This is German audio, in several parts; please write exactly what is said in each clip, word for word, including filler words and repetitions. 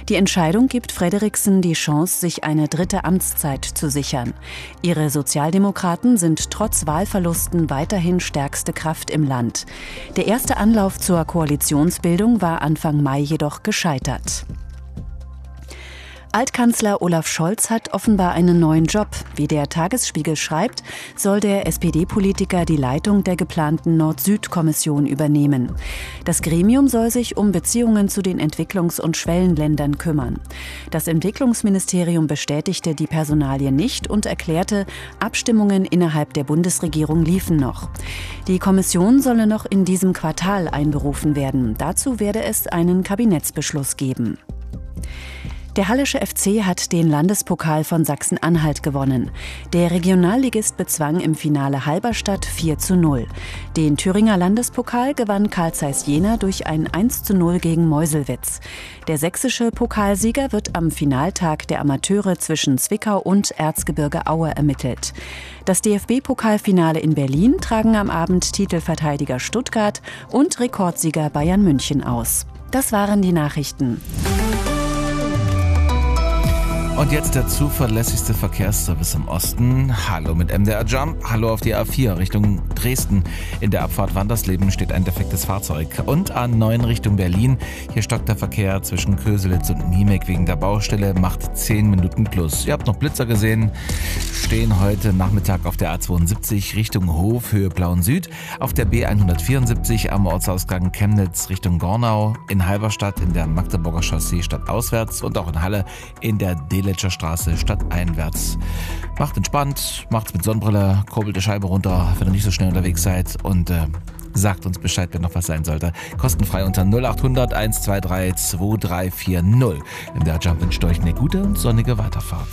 Die Entscheidung gibt Frederiksen die Chance, sich eine dritte Amtszeit zu sichern. Ihre Sozialdemokraten sind trotz Wahlverlusten weiterhin stärkste Kraft im Land. Der erste Anlauf zur Koalitionsbildung war Anfang Mai jedoch gescheitert. Altkanzler Olaf Scholz hat offenbar einen neuen Job. Wie der Tagesspiegel schreibt, soll der S P D-Politiker die Leitung der geplanten Nord-Süd-Kommission übernehmen. Das Gremium soll sich um Beziehungen zu den Entwicklungs- und Schwellenländern kümmern. Das Entwicklungsministerium bestätigte die Personalie nicht und erklärte, Abstimmungen innerhalb der Bundesregierung liefen noch. Die Kommission solle noch in diesem Quartal einberufen werden. Dazu werde es einen Kabinettsbeschluss geben. Der Hallische F C hat den Landespokal von Sachsen-Anhalt gewonnen. Der Regionalligist bezwang im Finale Halberstadt vier zu null. Den Thüringer Landespokal gewann Carl Zeiss Jena durch ein eins zu null gegen Meuselwitz. Der sächsische Pokalsieger wird am Finaltag der Amateure zwischen Zwickau und Erzgebirge Aue ermittelt. Das D F B-Pokalfinale in Berlin tragen am Abend Titelverteidiger Stuttgart und Rekordsieger Bayern München aus. Das waren die Nachrichten. Und jetzt der zuverlässigste Verkehrsservice im Osten. Hallo mit M D R Jump. Hallo auf die A vier Richtung Dresden. In der Abfahrt Wandersleben steht ein defektes Fahrzeug. Und A neun Richtung Berlin. Hier stockt der Verkehr zwischen Köselitz und Niemek wegen der Baustelle. Macht zehn Minuten plus. Ihr habt noch Blitzer gesehen. Stehen heute Nachmittag auf der A zweiundsiebzig Richtung Hof, Höhe Plauen Süd. Auf der B hundertvierundsiebzig am Ortsausgang Chemnitz Richtung Gornau. In Halberstadt in der Magdeburger Chaussee stadtauswärts. Und auch in Halle in der Delitzscher Straße stadteinwärts. Macht entspannt, macht's mit Sonnenbrille, kurbelt die Scheibe runter, wenn ihr nicht so schnell unterwegs seid und äh, sagt uns Bescheid, wenn noch was sein sollte. Kostenfrei unter null acht hundert eins zwei drei zwei drei vier null. In der Jump wünscht euch eine gute und sonnige Weiterfahrt.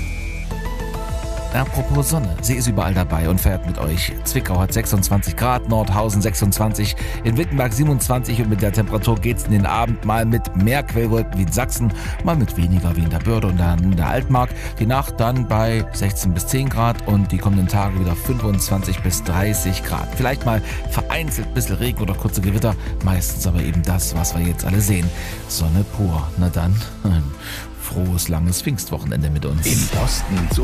Apropos Sonne, sie ist überall dabei und fährt mit euch. Zwickau hat sechsundzwanzig Grad, Nordhausen sechsundzwanzig, in Wittenberg siebenundzwanzig und mit der Temperatur geht's in den Abend mal mit mehr Quellwolken wie in Sachsen, mal mit weniger wie in der Börde und dann in der Altmark. Die Nacht dann bei sechzehn bis zehn Grad und die kommenden Tage wieder fünfundzwanzig bis dreißig Grad. Vielleicht mal vereinzelt ein bisschen Regen oder kurze Gewitter, meistens aber eben das, was wir jetzt alle sehen. Sonne pur. Na dann, ein frohes, langes Pfingstwochenende mit uns. Im Osten zu